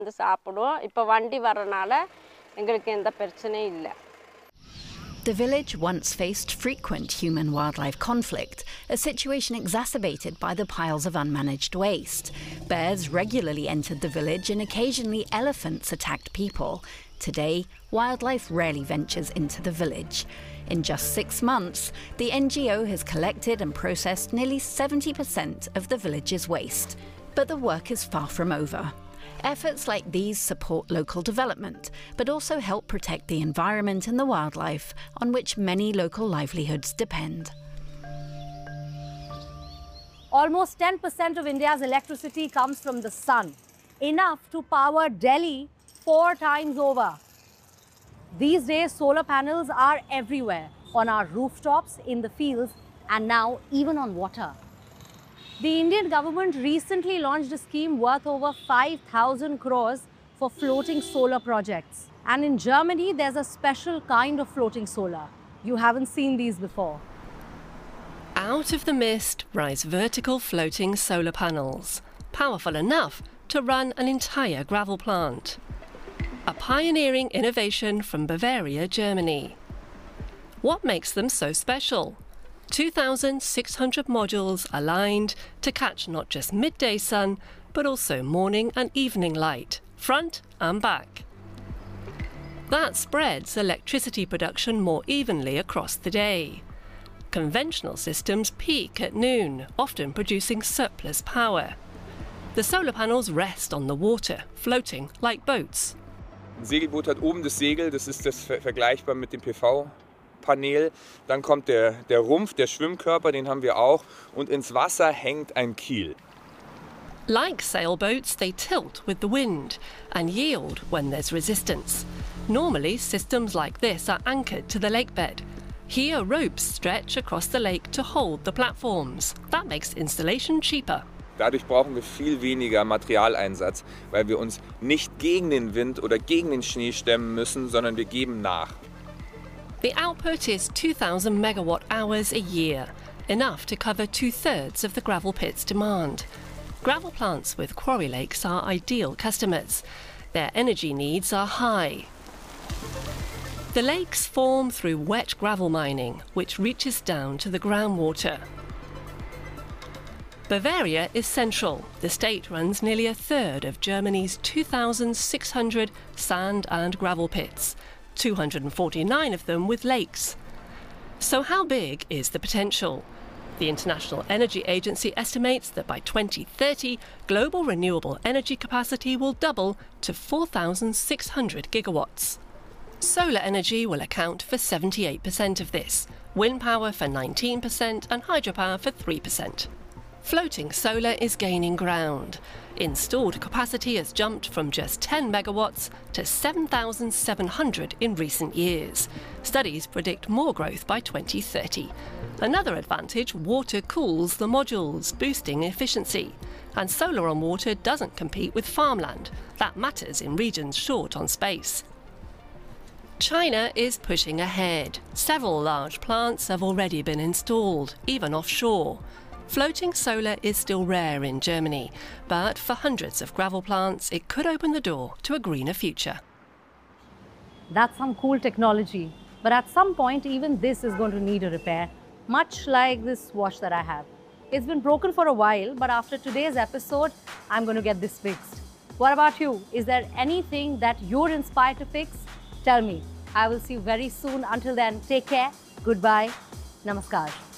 வந்து சாப்பிடுவோம். இப்போ வண்டி வரனால எங்களுக்கு எந்த பிரச்சனையும் இல்லை. The village once faced frequent human-wildlife conflict, a situation exacerbated by the piles of unmanaged waste. Bears regularly entered the village and occasionally elephants attacked people. Today, wildlife rarely ventures into the village. In just 6 months, the NGO has collected and processed nearly 70% of the village's waste. But the work is far from over. Efforts like these support local development, but also help protect the environment and the wildlife on which many local livelihoods depend. Almost 10% of India's electricity comes from the sun, enough to power Delhi 4 times over. These days, solar panels are everywhere, on our rooftops, in the fields, and now even on water. The Indian government recently launched a scheme worth over 5,000 crores for floating solar projects. And in Germany, there's a special kind of floating solar. You haven't seen these before. Out of the mist rise vertical floating solar panels, powerful enough to run an entire gravel plant. A pioneering innovation from Bavaria, Germany. What makes them so special? 2,600 modules aligned to catch not just midday sun, but also morning and evening light, front and back. That spreads electricity production more evenly across the day. Conventional systems peak at noon, often producing surplus power. The solar panels rest on the water, floating like boats. Ein Segelboot hat oben das Segel, das ist das vergleichbar mit dem PV-Panel. Dann kommt der Rumpf, der Schwimmkörper, den haben wir auch. Und ins Wasser hängt ein Kiel. Like sailboats, they tilt with the wind and yield when there's resistance. Normally, systems like this are anchored to the lakebed. Here, ropes stretch across the lake to hold the platforms. That makes installation cheaper. Dadurch brauchen wir viel weniger Materialeinsatz, weil wir uns nicht gegen den Wind oder gegen den Schnee stemmen müssen, sondern wir geben nach. The output is 2,000 megawatt hours a year, enough to cover 2/3 of the gravel pit's demand. Gravel plants with quarry lakes are ideal customers. Their energy needs are high. The lakes form through wet gravel mining, which reaches down to the groundwater. Bavaria is central. The state runs nearly 1/3 of Germany's 2,600 sand and gravel pits, 249 of them with lakes. So how big is the potential? The International Energy Agency estimates that by 2030, global renewable energy capacity will double to 4,600 gigawatts. Solar energy will account for 78% of this, wind power for 19% and hydropower for 3%. Floating solar is gaining ground. Installed capacity has jumped from just 10 megawatts to 7,700 in recent years. Studies predict more growth by 2030. Another advantage, water cools the modules, boosting efficiency. And solar on water doesn't compete with farmland. That matters in regions short on space. China is pushing ahead. Several large plants have already been installed, even offshore. Floating solar is still rare in Germany, but for hundreds of gravel plants, it could open the door to a greener future. That's some cool technology. But at some point, even this is going to need a repair, much like this watch that I have. It's been broken for a while, but after today's episode, I'm going to get this fixed. What about you? Is there anything that you're inspired to fix? Tell me. I will see you very soon. Until then, take care. Goodbye. Namaskar.